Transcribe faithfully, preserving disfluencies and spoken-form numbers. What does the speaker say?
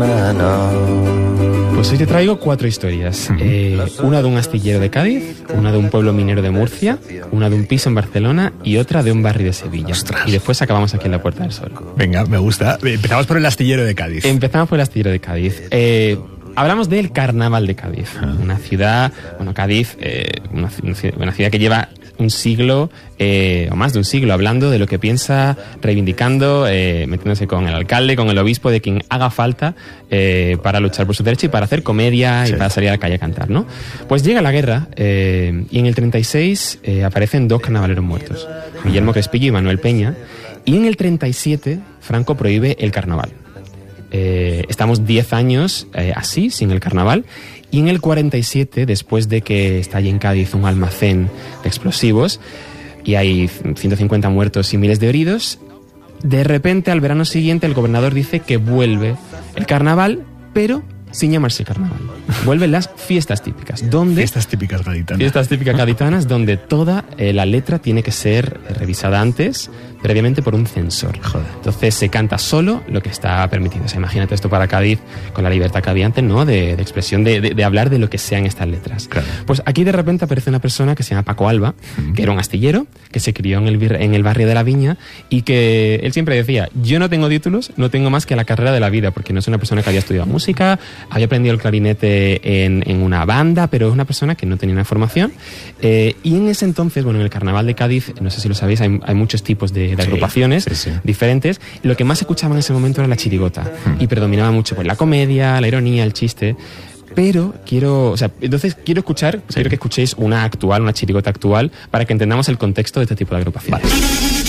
Pues hoy te traigo cuatro historias. Eh, una de un astillero de Cádiz, una de un pueblo minero de Murcia, una de un piso en Barcelona y otra de un barrio de Sevilla. Ostras. Y después acabamos aquí en la Puerta del Sol. Venga, me gusta. Empezamos por el astillero de Cádiz. Empezamos por el astillero de Cádiz. Eh, hablamos del Carnaval de Cádiz. Ah. Una ciudad, bueno, Cádiz, eh, una, una ciudad que lleva un siglo eh, o más de un siglo hablando de lo que piensa, reivindicando, eh, metiéndose con el alcalde, con el obispo, de quien haga falta eh, para luchar por su derecho y para hacer comedia Sí. y para salir a la calle a cantar, ¿no? Pues llega la guerra eh, y en el treinta y seis eh, aparecen dos carnavaleros muertos, Guillermo Crespillo y Manuel Peña, y en el treinta y siete Franco prohíbe el carnaval. Eh, estamos diez años eh, así, sin el carnaval, y en el cuarenta y siete, después de que estalle en Cádiz un almacén de explosivos y hay ciento cincuenta muertos y miles de heridos, de repente al verano siguiente el gobernador dice que vuelve el carnaval, pero sin llamarse carnaval. Vuelven las fiestas típicas, donde... Fiestas típicas gaditanas. Fiestas típicas gaditanas, donde toda eh, la letra tiene que ser revisada antes, previamente por un censor. Joder. Entonces se canta solo lo que está permitido. O sea, imagínate esto para Cádiz, con la libertad que había antes, ¿no? De, de expresión, de, de, de hablar de lo que sean estas letras. Claro. Pues aquí de repente aparece una persona que se llama Paco Alba, uh-huh. que era un astillero, que se crió en el, vir- en el barrio de La Viña, y que él siempre decía, yo no tengo títulos, no tengo más que la carrera de la vida, porque no es una persona que había estudiado música, había aprendido el clarinete en, en una banda, pero es una persona que no tenía una formación. Eh, y en ese entonces, bueno, en el Carnaval de Cádiz, no sé si lo sabéis, hay, hay muchos tipos de, de Sí, agrupaciones sí, sí. diferentes. Lo que más se escuchaba en ese momento era la chirigota. Hmm. Y predominaba mucho pues la comedia, la ironía, el chiste. Pero quiero, o sea, entonces quiero escuchar, sí. quiero que escuchéis una actual, una chirigota actual, para que entendamos el contexto de este tipo de agrupaciones. Vale.